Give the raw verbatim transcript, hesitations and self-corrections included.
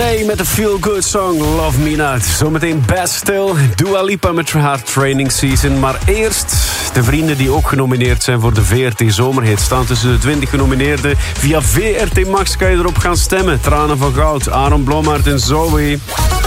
May met de feel-good song Love Me Not. Zometeen Bastille, Dua Lipa met haar training season. Maar eerst de vrienden die ook genomineerd zijn voor de V R T Zomerhit. Staan tussen de twintig genomineerden. Via V R T Max kan je erop gaan stemmen. Tranen van Goud, Aaron Blommaert en Zoe.